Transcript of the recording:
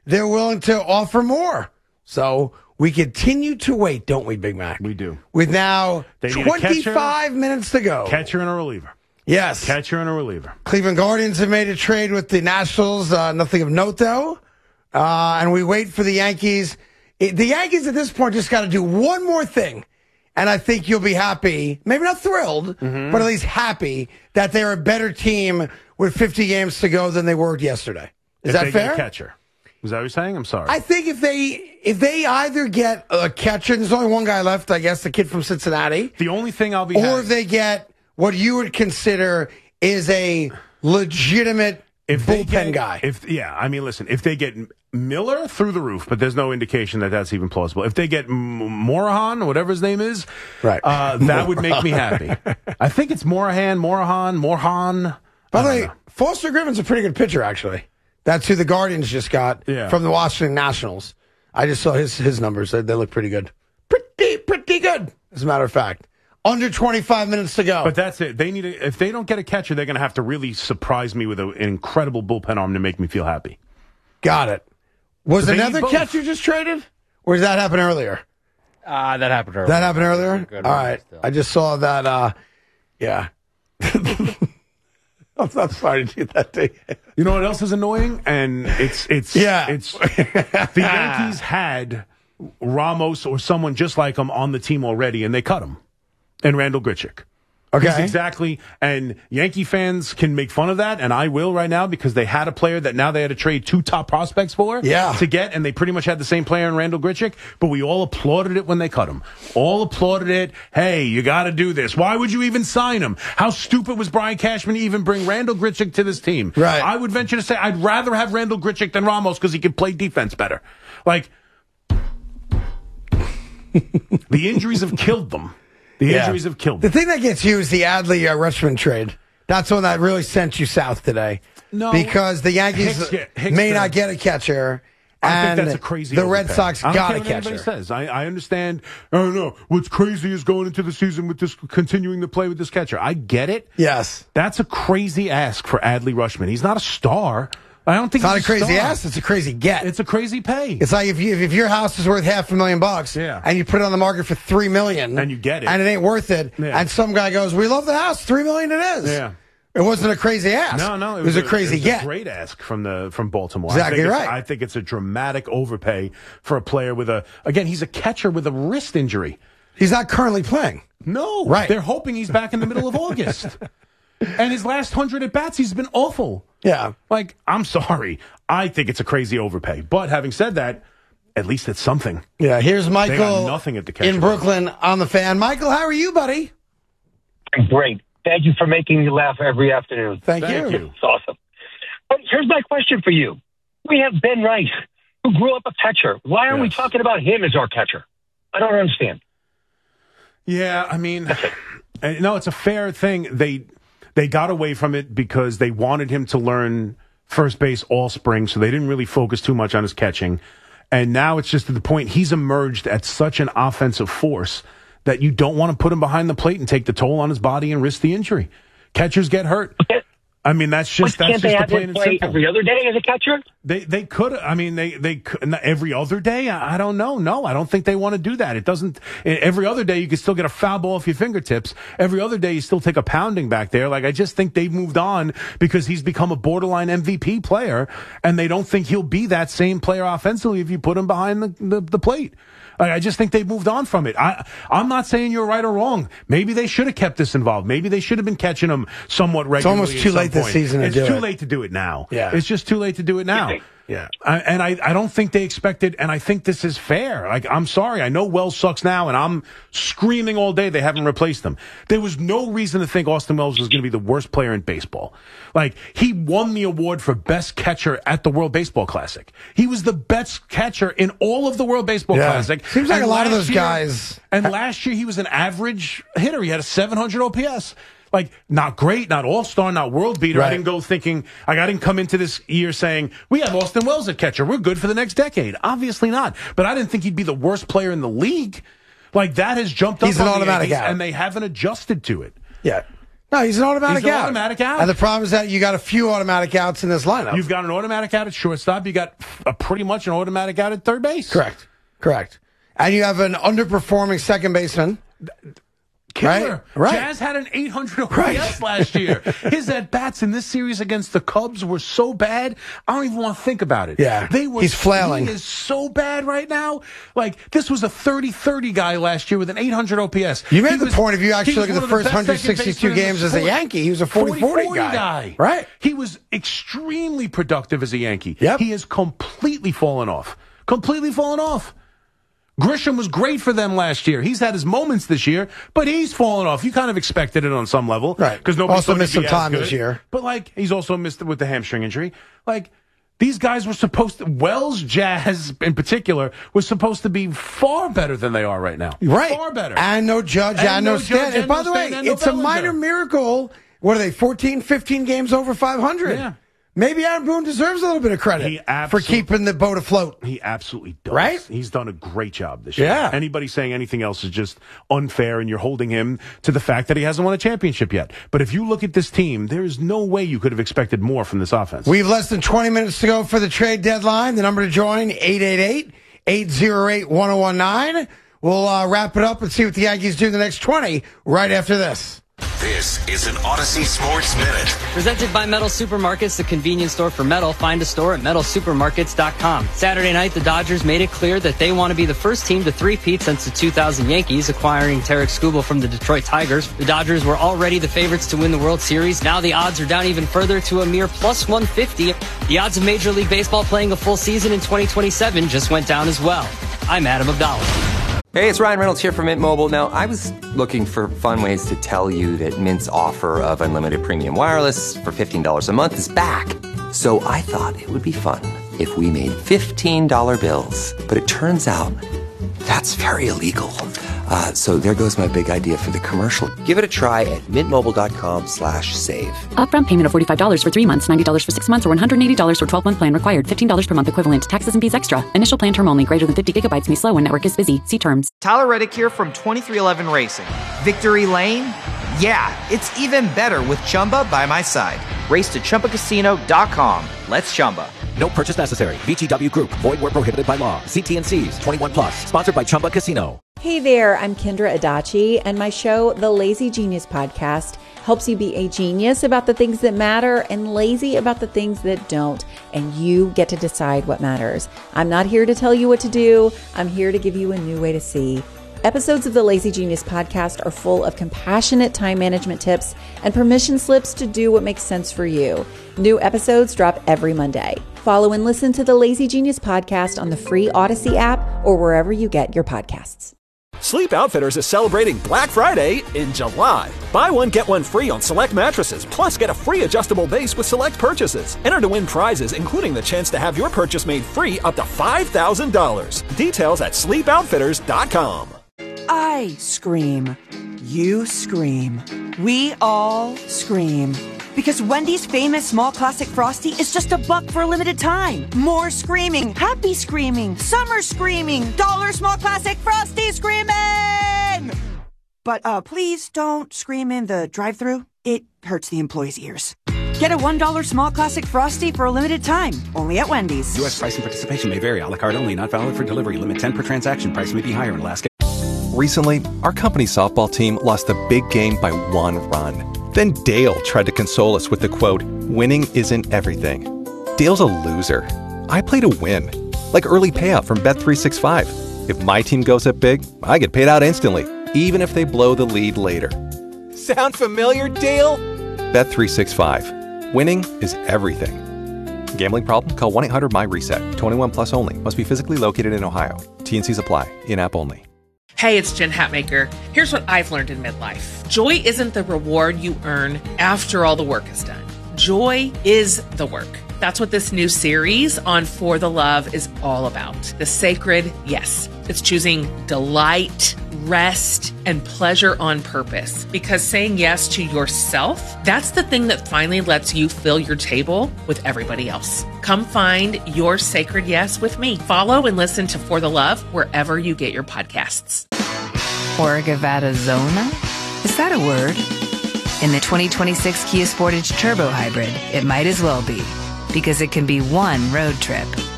they're willing to offer more. So we continue to wait, don't we, Big Mac? We do. With now They need 25 minutes to go. Catcher and a reliever. Yes. Catcher and a reliever. Cleveland Guardians have made a trade with the Nationals. Nothing of note, though. And we wait for the Yankees. The Yankees at this point just got to do one more thing. And I think you'll be happy, maybe not thrilled, but at least happy that they're a better team with 50 games to go than they were yesterday. Is that fair? Get a catcher. Is that what you're saying? I'm sorry. I think if they either get a catcher, there's only one guy left, I guess, the kid from Cincinnati. The only thing I'll be or if they get what you would consider is a legitimate bullpen guy. Listen, if they get Miller, through the roof, but there's no indication that that's even plausible. If they get Morahan, whatever his name is, right, that would make me happy. I think it's Morahan. By the way, Foster Griffin's a pretty good pitcher, actually. That's who the Guardians just got from the Washington Nationals. I just saw his numbers. They look pretty good. Pretty good, as a matter of fact. Under 25 minutes to go. But that's it. If they don't get a catcher, they're going to have to really surprise me with an incredible bullpen arm to make me feel happy. Got it. Was another catcher just traded? Or did that happen earlier? That happened earlier. That happened earlier? All right. Still. I just saw that, yeah. I'm not sorry to do that to you. You know what else is annoying? And it's the Yankees had Ramos or someone just like him on the team already, and they cut him. And Randall Grichuk. Okay. Exactly. And Yankee fans can make fun of that, and I will right now, because they had a player that now they had to trade 2 top prospects for to get, and they pretty much had the same player in Randall Grichuk, but we all applauded it when they cut him. All applauded it. Hey, you got to do this. Why would you even sign him? How stupid was Brian Cashman to even bring Randall Grichuk to this team? Right. I would venture to say I'd rather have Randall Grichuk than Ramos because he can play defense better. Like, the injuries have killed them. The injuries have killed them. The thing that gets you is the Adley Rutschman trade. That's one that really sent you south today. No. Because the Yankees may not get a catcher. I think that's a crazy the Red Sox got a catcher. Anybody says. I understand. Oh, no. What's crazy is going into the season with this, continuing to play with this catcher. I get it. Yes. That's a crazy ask for Adley Rutschman. He's not a star. I don't think it's not a crazy ask. It's a crazy get. It's a crazy pay. It's like if your house is worth $500,000, and you put it on the market for $3 million, and you get it, and it ain't worth it, and some guy goes, "We love the house, $3 million it is." Yeah. It wasn't a crazy ask. No, it was a crazy get. A great ask from Baltimore. Exactly right. I think it's a dramatic overpay for a player with he's a catcher with a wrist injury. He's not currently playing. No, right. They're hoping he's back in the middle of August. And his last 100 at-bats, he's been awful. Yeah. Like, I'm sorry. I think it's a crazy overpay. But having said that, at least it's something. Yeah, here's Michael they got nothing at the catcher in Brooklyn on the Fan. Michael, how are you, buddy? Great. Thank you for making me laugh every afternoon. Thank you. It's awesome. But here's my question for you. We have Ben Rice, who grew up a catcher. Why aren't we talking about him as our catcher? I don't understand. Yeah, I mean, no, it's a fair thing. They got away from it because they wanted him to learn first base all spring, so they didn't really focus too much on his catching. And now it's just to the point he's emerged at such an offensive force that you don't want to put him behind the plate and take the toll on his body and risk the injury. Catchers get hurt. I mean, that's just can't they have him play simple. every other day as a catcher? They could. I mean, they could, every other day. I don't know. No, I don't think they want to do that. It doesn't. Every other day, you can still get a foul ball off your fingertips. Every other day, you still take a pounding back there. Like, I just think they've moved on because he's become a borderline MVP player, and they don't think he'll be that same player offensively if you put him behind the plate. I just think they've moved on from it. I'm not saying you're right or wrong. Maybe they should have kept this involved. Maybe they should have been catching him somewhat regularly. It's almost too late this season to do it. It's too late to do it now. Yeah. It's just too late to do it now. Yeah. I don't think they expected, and I think this is fair. Like, I'm sorry. I know Wells sucks now, and I'm screaming all day they haven't replaced him. There was no reason to think Austin Wells was going to be the worst player in baseball. Like, he won the award for best catcher at the World Baseball Classic. He was the best catcher in all of the World Baseball Classic. Seems like a lot of those guys. And last year, he was an average hitter. He had a 700 OPS. Like, not great, not all-star, not world beater. Right. I didn't come into this year saying, we have Austin Wells at catcher. We're good for the next decade. Obviously not. But I didn't think he'd be the worst player in the league. Like, that has jumped up. He's an automatic out. And they haven't adjusted to it. Yeah. No, he's an automatic He's an out. automatic out. And the problem is that you got a few automatic outs in this lineup. You've got an automatic out at shortstop. You got pretty much an automatic out at third base. Correct. And you have an underperforming second baseman. Killer. Right. Jazz had an 800 OPS last year. His at-bats in this series against the Cubs were so bad, I don't even want to think about it. Yeah, he's flailing. He is so bad right now. Like, this was a 30-30 guy last year with an 800 OPS. You made the point, if you actually look at the first 162 games as a Yankee, he was a 40-40 guy. Right. He was extremely productive as a Yankee. Yep. He has completely fallen off. Grisham was great for them last year. He's had his moments this year, but he's fallen off. You kind of expected it on some level. Right. Because nobody also thought missed he'd be some time as good. this year. But, like, he's also missed it with the hamstring injury. Like, these guys were supposed to, Wells, Jazz in particular, was supposed to be far better than they are right now. Right. Far better. And no Judge, and no Stanton. And by the way, it's a minor miracle. What are they, 14, 15 games over 500? Yeah. Maybe Aaron Boone deserves a little bit of credit for keeping the boat afloat. He absolutely does. Right? He's done a great job this year. Yeah. Anybody saying anything else is just unfair, and you're holding him to the fact that he hasn't won a championship yet. But if you look at this team, there is no way you could have expected more from this offense. We have less than 20 minutes to go for the trade deadline. The number to join, 888-808-1019. We'll wrap it up and see what the Yankees do the next 20 right after this. This is an Odyssey Sports Minute. Presented by Metal Supermarkets, the convenience store for metal. Find a store at metalsupermarkets.com. Saturday night, the Dodgers made it clear that they want to be the first team to three-peat since the 2000 Yankees, acquiring Tarek Skubal from the Detroit Tigers. The Dodgers were already the favorites to win the World Series. Now the odds are down even further to a mere plus 150. The odds of Major League Baseball playing a full season in 2027 just went down as well. I'm Adam Abdallah. Hey, it's Ryan Reynolds here from Mint Mobile. Now, I was looking for fun ways to tell you that Mint's offer of unlimited premium wireless for $15 a month is back. So I thought it would be fun if we made $15 bills. But it turns out that's very illegal. So there goes my big idea for the commercial. Give it a try at mintmobile.com/save. Upfront payment of $45 for 3 months, $90 for 6 months, or $180 for 12-month plan required. $15 per month equivalent. Taxes and fees extra. Initial plan term only. Greater than 50 gigabytes may slow when network is busy. See terms. Tyler Reddick here from 2311 Racing. Victory Lane? Yeah, it's even better with Chumba by my side. Race to ChumbaCasino.com. Let's Chumba. No purchase necessary. VGW Group. Void where prohibited by law. See T&Cs. 21 plus. Sponsored by Chumba Casino. Hey there, I'm Kendra Adachi, and my show, The Lazy Genius Podcast, helps you be a genius about the things that matter and lazy about the things that don't. And you get to decide what matters. I'm not here to tell you what to do. I'm here to give you a new way to see. Episodes of the Lazy Genius Podcast are full of compassionate time management tips and permission slips to do what makes sense for you. New episodes drop every Monday. Follow and listen to the Lazy Genius Podcast on the free Odyssey app or wherever you get your podcasts. Sleep Outfitters is celebrating Black Friday in July. Buy one, get one free on select mattresses, plus get a free adjustable base with select purchases. Enter to win prizes, including the chance to have your purchase made free up to $5,000. Details at sleepoutfitters.com. I scream. You scream. We all scream. Because Wendy's famous small classic Frosty is just $1 for a limited time. More screaming, happy screaming, summer screaming, dollar small classic Frosty screaming! But please don't scream in the drive-thru. It hurts the employees' ears. Get a $1 small classic Frosty for a limited time, only at Wendy's. U.S. price and participation may vary. A la carte only, not valid for delivery. Limit 10 per transaction. Price may be higher in Alaska. Recently, our company's softball team lost a big game by 1 run. Then Dale tried to console us with the quote, "Winning isn't everything." Dale's a loser. I play to win. Like early payout from Bet365. If my team goes up big, I get paid out instantly, even if they blow the lead later. Sound familiar, Dale? Bet365. Winning is everything. Gambling problem? Call 1-800-MY-RESET. 21 plus only. Must be physically located in Ohio. T&Cs apply. In-app only. Hey, it's Jen Hatmaker. Here's what I've learned in midlife. Joy isn't the reward you earn after all the work is done. Joy is the work. That's what this new series on For the Love is all about. The sacred yes. It's choosing delight, rest, and pleasure on purpose. Because saying yes to yourself, that's the thing that finally lets you fill your table with everybody else. Come find your sacred yes with me. Follow and listen to For the Love wherever you get your podcasts. Orgavattazona? Is that a word? In the 2026 Kia Sportage Turbo Hybrid, it might as well be, because it can be one road trip.